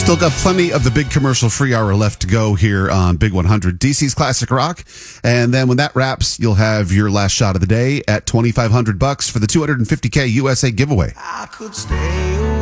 Still got plenty of the big commercial-free hour left to go here on Big 100, DC's Classic Rock. And then when that wraps, you'll have your last shot of the day at $2,500 for the $250K USA giveaway. I could stay